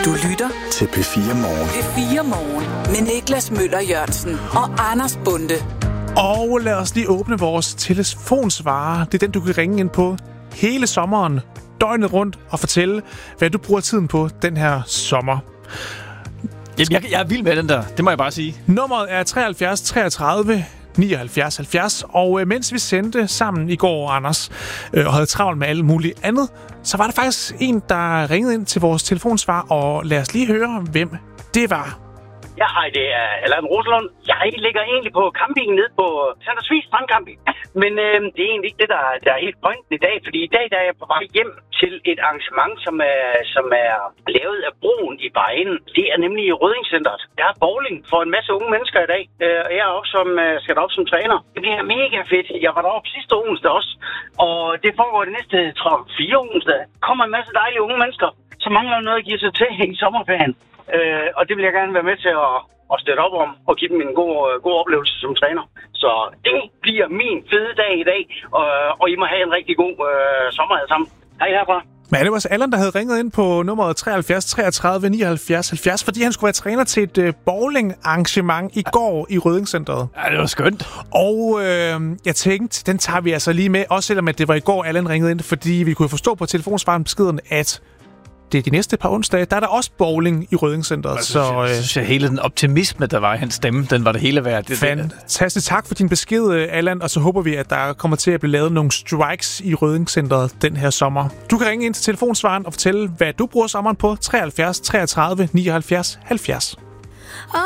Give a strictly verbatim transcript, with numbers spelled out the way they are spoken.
Du lytter til P fire Morgen. P fire Morgen med Niklas Møller Jørgensen og Anders Bonde. Og lad os lige åbne vores telefonsvarer. Det er den, du kan ringe ind på hele sommeren, døgnet rundt, og fortælle, hvad du bruger tiden på den her sommer. Jamen, jeg, jeg er vild med den der. Det må jeg bare sige. Nummeret er treoghalvfjerds treogtredive nioghalvfjerds halvfjerds, og øh, mens vi sendte sammen i går, Anders, øh, og havde travlt med alt muligt andet, så var der faktisk en, der ringede ind til vores telefonsvar, og lad os lige høre, hvem det var. Ja, hej, det er Allan Rosalund. Jeg ligger egentlig på campingen nede på Sanders Vig Strandcamping. Men øh, det er egentlig ikke det, der, der er helt pointen i dag, fordi i dag der er jeg på vej hjem til et arrangement, som er, som er lavet af broen i Vejen. Det er nemlig i Røddingcenteret. Der er bowling for en masse unge mennesker i dag, øh, og jeg er op som, øh, skal derop som træner. Det bliver mega fedt. Jeg var deroppe sidste onsdag også, og det foregår det næste tre fire onsdag. Kommer en masse dejlige unge mennesker, som mangler noget at give sig til i sommerferien. Øh, og det vil jeg gerne være med til at, at støtte op om og give dem en god, god oplevelse som træner. Så det bliver min fede dag i dag, og, og I må have en rigtig god øh, sommer alle sammen. Hej herfra. Men det var så Allan, der havde ringet ind på nummeret treoghalvfjerds treogtredive nioghalvfjerds halvfjerds, fordi han skulle være træner til et øh, bowling-arrangement i går i Røddingcenteret. Ja, det var skønt. Og øh, jeg tænkte, den tager vi altså lige med, også selvom at det var i går, Allan ringede ind, fordi vi kunne forstå på telefonsvaren beskeden, at det er de næste par onsdage, der er der også bowling i Røddingcenteret. Så, så øh, synes jeg, hele den optimisme, der var i hans stemme, den var det hele værd. Det, fantastisk. Tak for din besked, Allan, og så håber vi, at der kommer til at blive lavet nogle strikes i Røddingcenteret den her sommer. Du kan ringe ind til telefonsvaren og fortælle, hvad du bruger sommeren på treoghalvfjerds treogtredive nioghalvfjerds halvfjerds.